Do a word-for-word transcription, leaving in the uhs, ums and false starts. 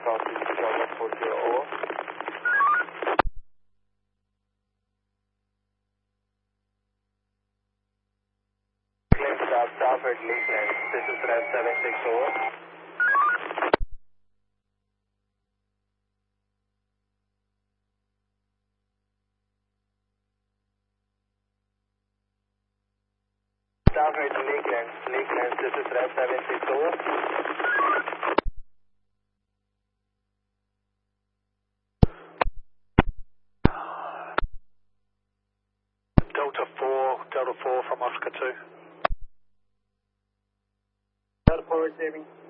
crossing Delta four zero over. Claim stop, stop at Lakeland. This is Red seven six over. Stop at Lakeland. Lakeland, this is Red seven six over. Delta four, Delta four from Oscar two. Delta four receiving.